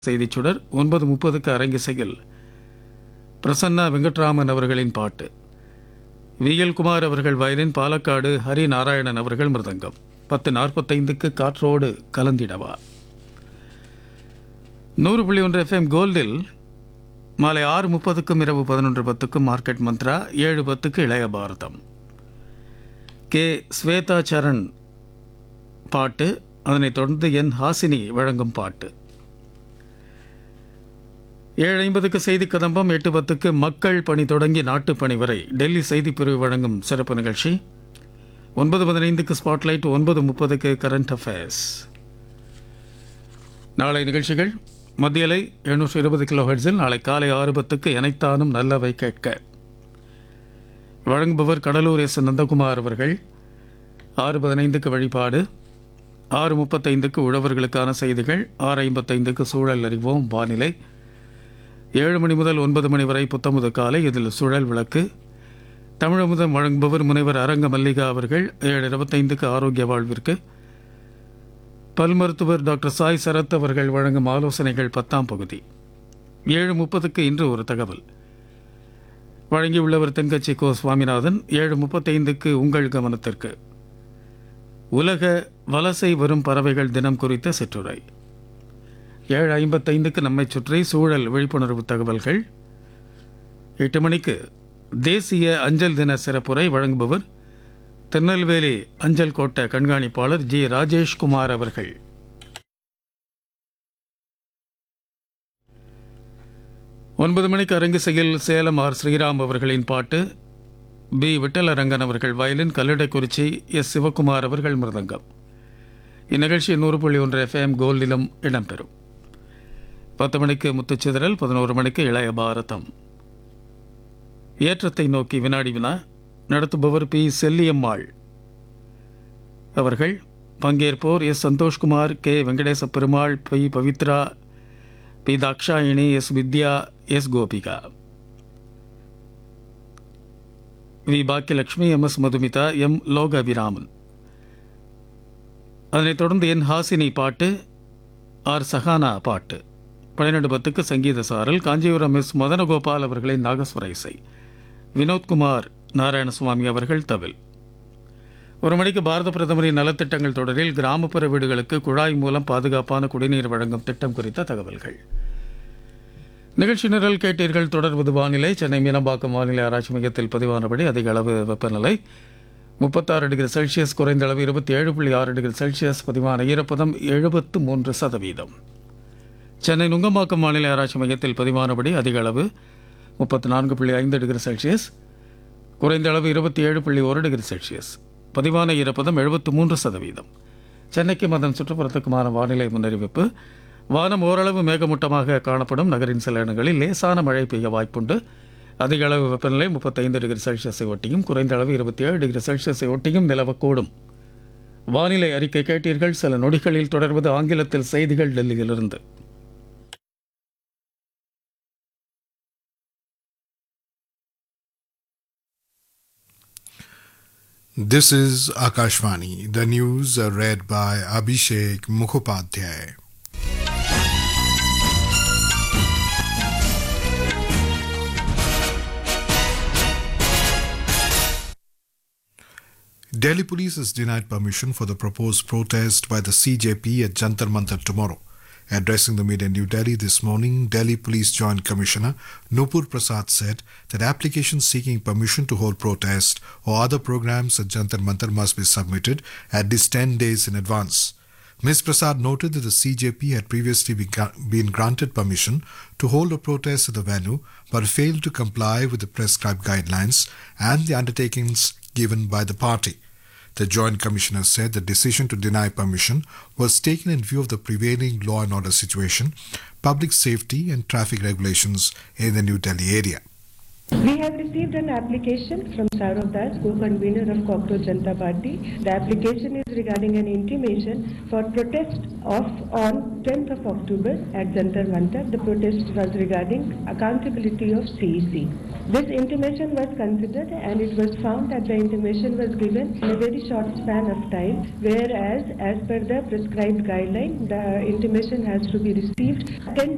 செய்திச் சுடர் 9:30க்கு அரங்கிசையில் பிரசன்னா வெங்கட்ராமன் அவர்களின் பாட்டு, விஎல் குமார் அவர்கள் வயலின், பாலக்காடு ஹரி நாராயணன் அவர்கள் மிருதங்கம். 10:45க்கு காற்றோடு கலந்திடவா. 100.1 FM கோல்டில் மாலை 6:30க்கும் இரவு 11:10க்கும் மார்க்கெட் மந்த்ரா, 7:10க்கு இளைய பாரதம். கே ஸ்வேதா சரண் பாட்டு, அதனைத் தொடர்ந்து என் ஹாசினி வழங்கும் பாட்டு. 7:50க்கு செய்தி கதம்பம், 8:10க்கு மக்கள் பணி தொடங்கி நாட்டுப்பணி வரை டெல்லி செய்திப்பிரிவு வழங்கும் சிறப்பு நிகழ்ச்சி. 9:15க்கு ஸ்பாட்லைட், 9:30க்கு கரண்ட் அஃபேர்ஸ். நாளை நிகழ்ச்சிகள்: மத்தியலை 720 கிலோஹெர்ட்ஸில் நாளை காலை 6:10க்கு எனைத்தானும் நல்லவை கேட்க வழங்குபவர் கடலூர் எஸ். நந்தகுமார் அவர்கள். 6:15க்கு வழிபாடு, 6:35க்கு உழவர்களுக்கான செய்திகள், 6:55க்கு சூழல் அறிவோம் வானிலை, 7 மணி முதல் 9 மணி வரை புத்தமுது காலை. இதில் சுழல் விளக்கு, தமிழமுதம் வழங்குபவர் முனைவர் அரங்க மல்லிகா அவர்கள். 7:25க்கு ஆரோக்கிய வாழ்விற்கு பல் மருத்துவர் டாக்டர் சாய் சரத் அவர்கள் வழங்கும் ஆலோசனைகள் 10ஆம் பகுதி. 7:30க்கு இன்று ஒரு தகவல் வழங்கியுள்ளவர் தென்கட்சி கோ. சுவாமிநாதன். 7:35க்கு உங்கள் கவனத்திற்கு உலக வலசை வரும் பறவைகள் தினம் குறித்த சிற்றுரை. 7:55க்கு நம்மை சுற்றி சூழல் விழிப்புணர்வு தகவல்கள். 8 மணிக்கு தேசிய அஞ்சல் தின சிறப்புரை வழங்குபவர் திருநெல்வேலி அஞ்சல் கோட்ட கண்காணிப்பாளர் ஜி. ராஜேஷ்குமார் அவர்கள். 9 மணிக்கு அரங்கிசையில் சேலம் ஆர். ஸ்ரீராம் அவர்களின் பாட்டு, பி. விட்டலரங்கன் அவர்கள் வயலின், கல்லிடைக்குறிச்சி எஸ். சிவகுமார் அவர்கள் மிருதங்கம். இந்நிகழ்ச்சி 100.1 FM கோல்டிலும் இடம்பெறும். 10 மணிக்கு முத்துச்சிதறல், 11 மணிக்கு இளைய பாரதம். ஏற்றத்தை நோக்கி வினாடி வினா. நடத்துபவர் பி. செல்லியம்மாள் அவர்கள். பங்கேற்போர் S. Santhoshkumar, K. Venkatesa Perumal, B. Pavithra, B. Dakshayini, S. Vidya, S. Gopika, we. Baakiyalakshmi, M. S. Madhumitha, M. லோகவிராமன். அதனைத் தொடர்ந்து என் ஹாசினி பாட்டு, ஆர். சஹானா பாட்டு. 12:10க்கு சங்கீத சாரல், காஞ்சிபுரம் எஸ். மதனகோபால் அவர்களின் நாகஸ்வர இசை, வினோத்குமார் நாராயணசுவாமி அவர்கள் தவில். 1 மணிக்கு பாரத பிரதமரின் நலத்திட்டங்கள் தொடரில் கிராமப்புற வீடுகளுக்கு குழாய் மூலம் பாதுகாப்பான குடிநீர் வழங்கும் திட்டம் குறித்த தகவல்கள். நிகழ்ச்சி நிரல் கேட்டீர்கள். தொடர்வது வானிலை. சென்னை மீனம்பாக்கம் வானிலை ஆராய்ச்சி மையத்தில் பதிவானபடி அதிக அளவு வெப்பநிலை 36 டிகிரி செல்சியஸ், குறைந்த அளவு 27.6 டிகிரி செல்சியஸ், பதிவான ஈரப்பதம் 73%. சென்னை நுங்கம்பாக்கம் வானிலை ஆராய்ச்சி மையத்தில் பதிவானபடி அதிக அளவு 34.5 டிகிரி செல்சியஸ், குறைந்த அளவு 27.1 டிகிரி செல்சியஸ், பதிவான ஈரப்பதம் 73%. சென்னைக்கும் அதன் சுற்றுப்புறத்துக்குமான வானிலை முன்னறிவிப்பு. வானம் ஓரளவு மேகமூட்டமாக காணப்படும். நகரின் சில இடங்களில் லேசான மழை பெய்ய வாய்ப்புண்டு. அதிக அளவு வெப்பநிலை 35 டிகிரி செல்சியஸை ஒட்டியும், குறைந்த அளவு 27 டிகிரி செல்சியஸை ஒட்டியும் நிலவக்கூடும். வானிலை அறிக்கை கேட்டீர்கள். சில நொடிகளில் தொடர்வது ஆங்கிலத்தில் செய்திகள் டெல்லியிலிருந்து. This is Akashvani. The news are read by Abhishek Mukhopadhyay. Delhi police has denied permission for the proposed protest by the CJP at Jantar Mantar tomorrow. Addressing the media in New Delhi this morning, Delhi Police Joint Commissioner Nupur Prasad said that applications seeking permission to hold protest or other programs at Jantar Mantar must be submitted at least 10 days in advance. Ms. Prasad noted that the CJP had previously been granted permission to hold a protest at the venue but failed to comply with the prescribed guidelines and the undertakings given by the party. The Joint Commissioner said the decision to deny permission was taken in view of the prevailing law and order situation, public safety and traffic regulations in the New Delhi area. We have received an application from Saurav Das, co-convener of Cockroach Janata Party. The application is regarding an intimation for protest on 10th of October at Jantar Mantar. The protest was regarding accountability of CEC. This intimation was considered and it was found that the intimation was given in a very short span of time, whereas as per the prescribed guideline, the intimation has to be received 10